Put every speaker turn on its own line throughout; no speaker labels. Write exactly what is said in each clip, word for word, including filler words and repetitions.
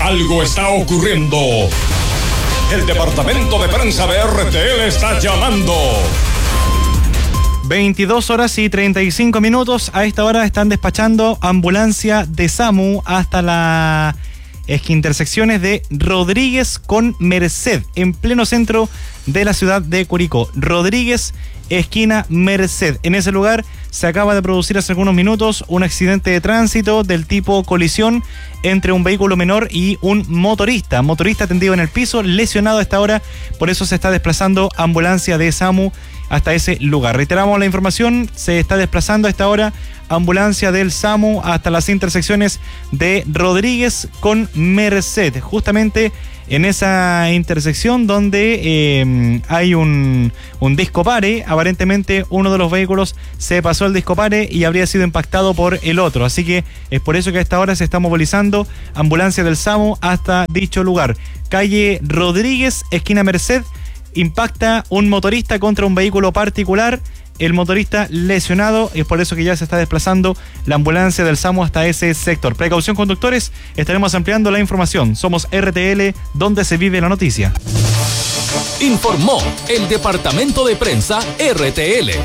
Algo está ocurriendo. El departamento de prensa de R T L está llamando.
veintidós horas y treinta y cinco minutos. A esta hora están despachando ambulancia de SAMU hasta la intersecciones de Rodríguez con Merced, en pleno centro de la ciudad de Curicó. Rodríguez, esquina Merced. En ese lugar se acaba de producir hace algunos minutos un accidente de tránsito del tipo colisión entre un vehículo menor y un motorista. Motorista tendido en el piso, lesionado a esta hora. Por eso se está desplazando ambulancia de SAMU hasta ese lugar. Reiteramos la información, se está desplazando a esta hora ambulancia del SAMU hasta las intersecciones de Rodríguez con Merced, justamente en esa intersección donde eh, hay un, un discopare. Aparentemente uno de los vehículos se pasó el discopare y habría sido impactado por el otro, así que es por eso que a esta hora se está movilizando ambulancia del SAMU hasta dicho lugar. Calle Rodríguez, esquina Merced. Impacta un motorista contra un vehículo particular, el motorista lesionado, y es por eso que ya se está desplazando la ambulancia del SAMU hasta ese sector. Precaución, conductores, estaremos ampliando la información. Somos R T L, donde se vive la noticia.
Informó el departamento de prensa R T L.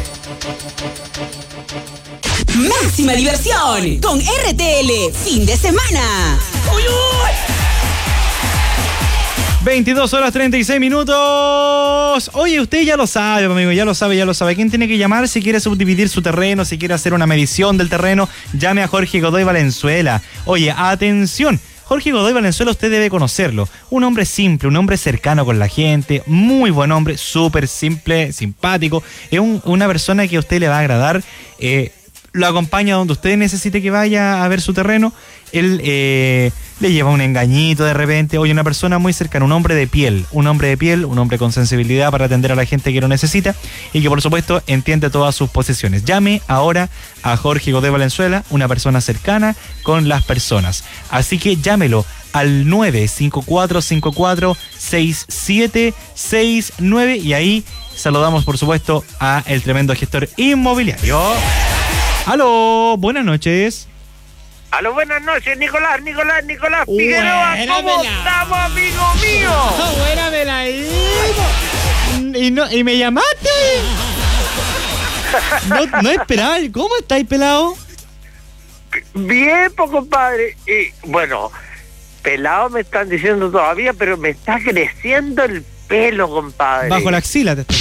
Máxima diversión con R T L, fin de semana. ¡Uy, uy!
veintidós horas treinta y seis minutos. Oye, usted ya lo sabe, amigo, ya lo sabe, ya lo sabe. ¿Quién tiene que llamar si quiere subdividir su terreno, si quiere hacer una medición del terreno? Llame a Jorge Godoy Valenzuela. Oye, atención. Jorge Godoy Valenzuela, usted debe conocerlo. Un hombre simple, un hombre cercano con la gente, muy buen hombre, súper simple, simpático. Es un, una persona que a usted le va a agradar. Eh, lo acompaña donde usted necesite que vaya a ver su terreno. Él eh, le lleva un engañito de repente. Oye, una persona muy cercana, un hombre de piel, un hombre de piel, un hombre con sensibilidad para atender a la gente que lo necesita y que por supuesto entiende todas sus posesiones. Llame ahora a Jorge Godoy Valenzuela, una persona cercana con las personas. Así que llámelo al nueve cinco cuatro cinco cuatro seis siete seis nueve y ahí saludamos por supuesto a el tremendo gestor inmobiliario. Aló, buenas noches.
Aló, buenas noches, Nicolás, Nicolás, Nicolás
Figueroa,
¿cómo estamos, amigo mío?
Buena ahí. Y, no, y me llamaste. No, no esperaba. ¿Cómo estáis, pelado?
Bien, pues, compadre. Y, bueno, pelado me están diciendo todavía, pero me está creciendo el pelo, compadre.
Bajo la axila te estoy.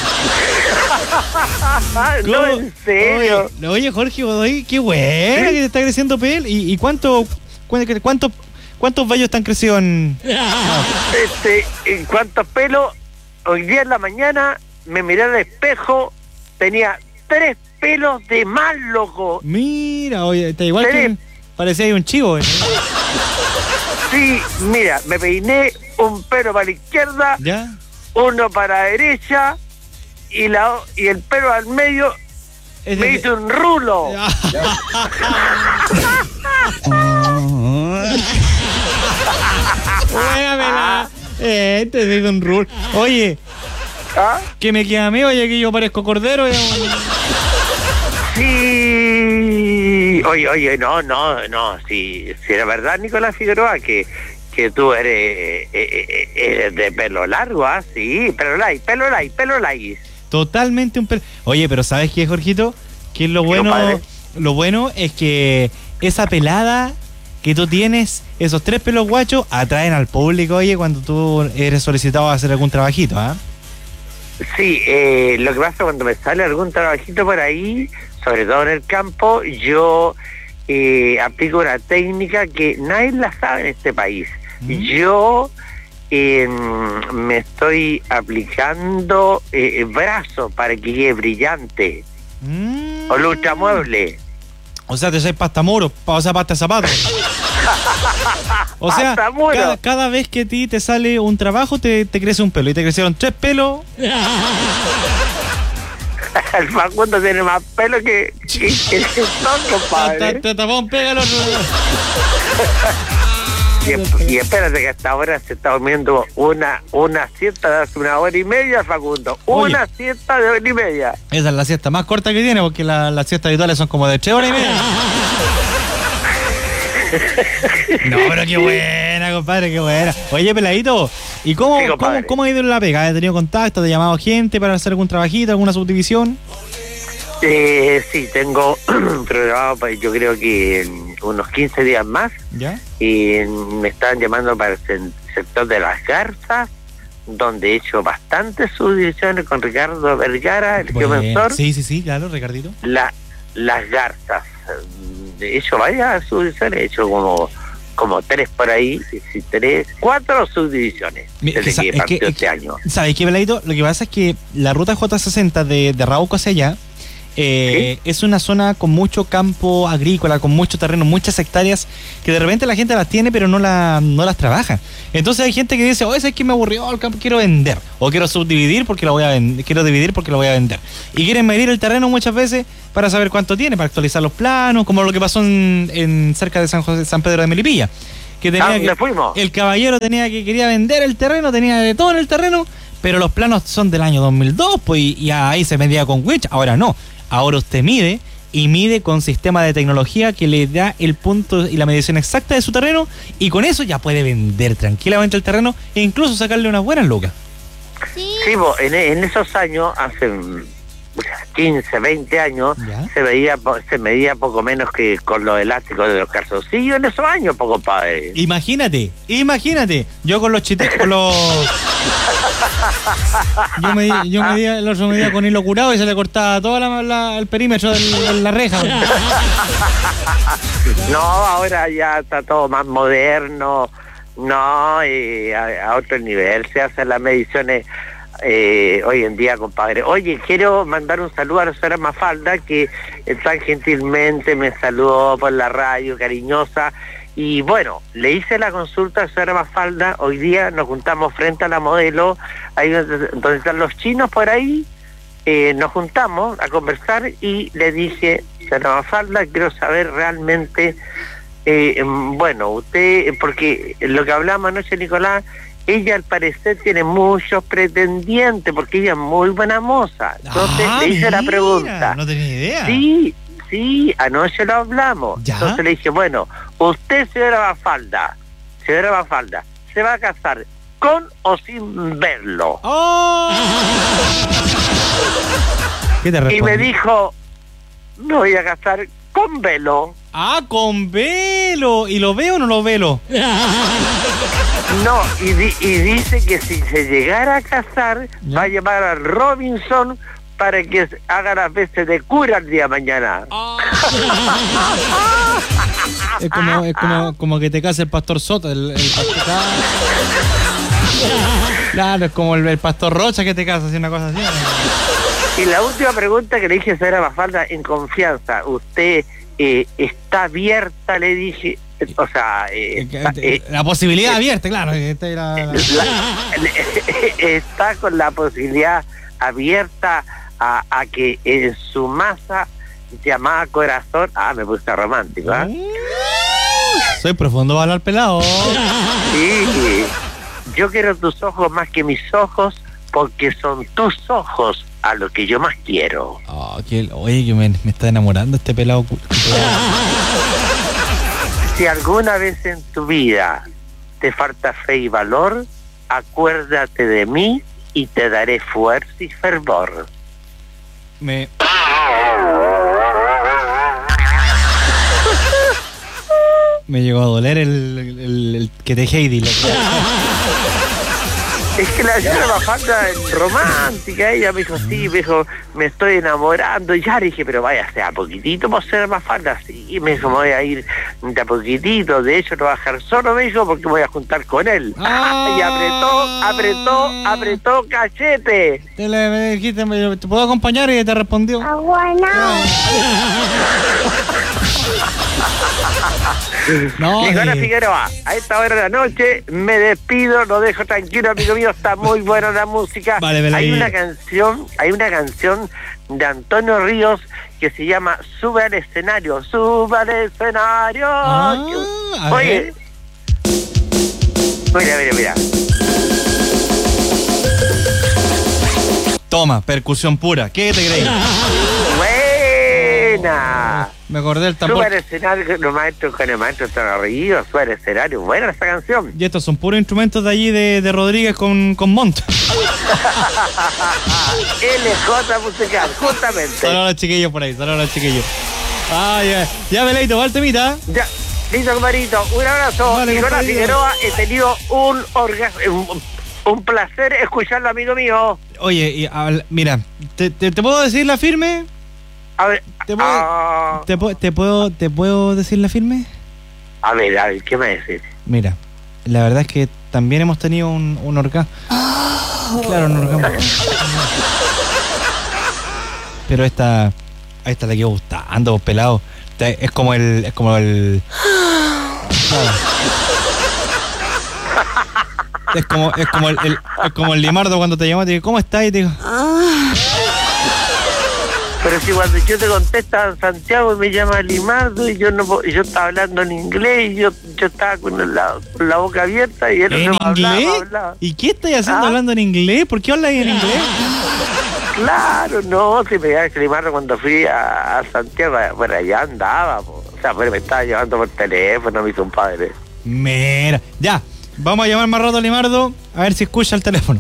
No, en serio.
Oye, oye, Jorge Godoy, qué bueno, ¿sí? Que te está creciendo pelo. ¿Y, y cuánto, cuánto, cuántos vellos están crecidos en...?
Este, en cuántos pelos, hoy día en la mañana me miré al espejo, tenía tres pelos de más, loco.
Mira, oye, está igual tres. Que parecía un chivo. ¿Eh?
Sí, mira, me peiné un pelo para la izquierda,
¿ya?
Uno para la derecha y la y el pelo al medio es me de... hizo un rulo.
Buena, eh, te digo un rulo. Oye, ¿ah? Que me quedame, oye, que yo parezco cordero. Y...
Sí, oye, oye, no, no, no, si sí, sí, era verdad, Nicolás Figueroa, que que tú eres, eh, eres de pelo largo, ¿ah? Sí, pelo light, pelo light, pelo light.
Totalmente un pelo. Oye, pero ¿sabes qué, Jorgito? Que lo bueno, lo bueno es que esa pelada que tú tienes, esos tres pelos guachos, atraen al público, oye, cuando tú eres solicitado a hacer algún trabajito, ¿ah?
Sí, eh, lo que pasa cuando me sale algún trabajito por ahí, sobre todo en el campo, yo eh, aplico una técnica que nadie la sabe en este país. ¿Mm? Yo eh, me estoy aplicando eh, brazo para que quede brillante.
Mm.
O luchamueble.
O sea, te soy pasta muro, o sea, pasta zapato. O sea, cada, cada vez que a ti te sale un trabajo, te, te crece un pelo. Y te crecieron tres pelos.
El Facundo tiene más pelo que, que, que el gestón, compadre.
Te tapón, pégalo.
Y, y espérate que hasta ahora se está durmiendo una, una siesta de hace una hora y media, Facundo. Una Oye, siesta de hora y media.
Esa es la siesta más corta que tiene, porque la, las siestas habituales son como de tres horas y media. No, pero qué buena, compadre, qué buena. Oye, peladito, ¿y cómo,
Sí,
cómo,
compadre.
cómo ha ido en la pega? ¿Has tenido contacto? ¿Te ha llamado gente para hacer algún trabajito, alguna subdivisión?
Eh, sí, tengo programado, para, yo creo que en unos quince días más.
¿Ya?
Y me están llamando para el se- sector de las garzas, donde he hecho bastantes subdivisiones con Ricardo Vergara, el
Bueno,
geomensor.
sí, sí, sí, claro, Ricardito.
La, las garzas. He hecho varias subdivisiones, he hecho como como tres por ahí, sí, sí, tres, cuatro subdivisiones
Mira,
desde
es que
que,
sa- es
partió
que- es
este
que-
año.
¿Sabes qué, peladito? Lo que pasa es que la ruta J sesenta de, de Rauco hacia allá eh, es una zona con mucho campo agrícola, con mucho terreno, muchas hectáreas, que de repente la gente las tiene pero no, la, no las trabaja. Entonces hay gente que dice, oye, es que me aburrió el campo, quiero vender. O quiero subdividir porque lo voy a vender, quiero dividir porque lo voy a vender. Y quieren medir el terreno muchas veces para saber cuánto tiene, para actualizar los planos, como lo que pasó en, en cerca de San José, San Pedro de Melipilla. Que
¿A
tenía
dónde
que,
fuimos?
el caballero tenía que quería vender el terreno, tenía de todo en el terreno, pero los planos son del año dos mil dos, pues, y, y ahí se medía con winch. Ahora no, ahora usted mide y mide con sistema de tecnología que le da el punto y la medición exacta de su terreno, y con eso ya puede vender tranquilamente el terreno e incluso sacarle unas buenas lucas.
Sí, bo, en, en esos años, hace mm, quince, veinte años,
¿Ya?
se veía po- se medía poco menos que con los elásticos de los calzoncillos en esos años, poco padre.
Imagínate, imagínate, yo con los chites, con los... Yo medía, yo medía, el otro medía con hilo curado y se le cortaba todo la, la- el perímetro de la reja.
No, ahora ya está todo más moderno, no, y a, a otro nivel se hacen las mediciones eh, hoy en día, compadre. Oye, quiero mandar un saludo a la señora Mafalda, que eh, tan gentilmente me saludó por la radio, cariñosa, y bueno, le hice la consulta a la señora Mafalda. Hoy día nos juntamos frente a la modelo, ahí donde, donde están los chinos por ahí. Eh, nos juntamos a conversar y le dije, señora Mafalda, quiero saber realmente, eh, bueno, usted, porque lo que hablamos anoche, Nicolás, ella al parecer tiene muchos pretendientes, porque ella es muy buena moza. Entonces
Ah,
le hice la
mira,
pregunta.
no tenía idea.
Sí, sí, anoche lo hablamos.
¿Ya?
Entonces le dije, bueno, usted, señora Mafalda, señora Mafalda, ¿se va a casar con o sin verlo?
¡Oh! ¿Qué te
Y
responde?
me dijo, me voy a casar con velo.
Ah, con velo. ¿Y lo veo o no lo velo?
No, y, di- y dice que si se llegara a casar,
¿Ya?
va a llamar a Robinson para que haga las veces de cura el día de mañana.
Es como, es como, como que te case el pastor Soto, el, el pastor... Claro, es como el, el pastor Rocha que te casa, así una cosa así.
Y la última pregunta que le dije a señora Mafalda, en confianza, ¿usted eh, está abierta? Le dije, o sea, eh, está, eh,
La posibilidad abierta, claro. Esta era la-
la- está con la posibilidad abierta a, a que en su masa llamada corazón, ah, me puse romántico, ¿ah?
Soy profundo para hablar pelado.
Sí, yo quiero tus ojos más que mis ojos, porque son tus ojos a lo que yo más quiero.
Oh, que, oye, que me, me está enamorando este pelado. cu-
Si alguna vez en tu vida te falta fe y valor, acuérdate de mí y te daré fuerza y fervor.
Me... Me llegó a doler el, el, el- el que te Heidi. loco.
Es que la señora Mafalda es romántica, ella me dijo, sí, me dijo, me estoy enamorando, y ya le dije, pero vaya, sea poquitito por ser Mafalda, sí, y me dijo, me voy a ir de a poquitito, de hecho no voy a dejar solo, me dijo, porque me voy a juntar con él.
Ah.
Y apretó, apretó, apretó cachete.
Te le me dijiste, me- ¿te puedo acompañar? Y te respondió. No,
Nicolás
eh,
Figueroa, a esta hora de la noche me despido, lo dejo tranquilo, amigo mío, está muy buena la música.
Vale, vale,
hay
ahí.
una canción, hay una canción de Antonio Ríos que se llama Sube al escenario, sube al escenario.
Ah, a
Oye, mira, mira, mira.
toma, percusión pura. ¿Qué te crees?
Buena, buena.
Me acordé del tambor.
Super escenario, los maestros con el maestro están arriba, super escenario, buena esa canción.
Y estos son puros instrumentos de allí de, de Rodríguez con, con Montt.
L J musical, justamente.
Saludos a los chiquillos por ahí, saludos a los chiquillos. Ah, ya, ya, Beleito, va el temita.
Ya, listo, compadrito, un abrazo.
Vale,
Nicolás
compadrito.
Figueroa, he tenido un orgasmo, un, un placer escucharlo, amigo mío.
Oye, y, a- mira, ¿te, te, te puedo decir la firme?
A ver,
¿Te puedo,
ah,
te, pu- te puedo, ¿Te puedo decir la firme?
a ver, a ver, ¿qué me decís?
Mira, la verdad es que también hemos tenido un, un orgasmo. Claro, un orgasmo. Pero esta, a esta le quedó gustando, vos, pelado. Te- Es como el, es como el. Claro. Es como, es como el, el- es como el Limardo cuando te llama y te dice, ¿cómo estás? Y te digo,
Pero si cuando yo te contesta Santiago me llama Limardo y yo no po- y yo estaba hablando en inglés y yo, yo estaba con la, con la boca abierta y él
¿en
no me hablaba,
inglés?
me hablaba.
¿Y qué estás haciendo
¿Ah?
hablando en inglés? ¿Por qué hablas en inglés?
Claro, no, si me llamaba ese Limardo cuando fui a, a Santiago, por allá andaba, po. O sea, pero me estaba llamando por teléfono, me hizo un padre.
Mira, ya, vamos a llamar más rato a Limardo a ver si escucha el teléfono.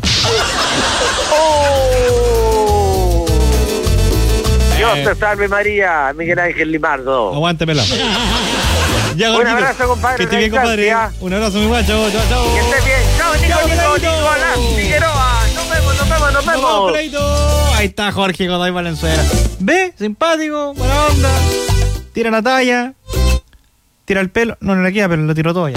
¡Oh! Dios
Eh.
te salve María, Miguel Ángel Limardo.
Aguante, pelado. Ya,
Un
gordito.
abrazo, compadre,
Que esté bien,
en la
compadre.
distancia.
Un abrazo, mi guacho. Chao, chao.
Que estés bien. Chao, Nico,
Chao,
Nico,
Peladito.
Nicolás Figueroa. Nos vemos, nos vemos, nos
Nos vemos,
vemos.
Peladito. Ahí está Jorge Godoy Valenzuela. Ve, simpático, buena onda. Tira la talla. Tira el pelo. No, no le queda, pero lo tiró todo ya.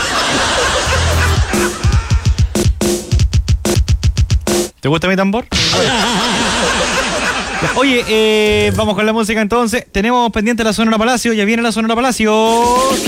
¿Te gusta mi tambor? Ya, oye, eh, vamos con la música entonces. Tenemos pendiente la Sonora Palacio. Ya viene la Sonora Palacio.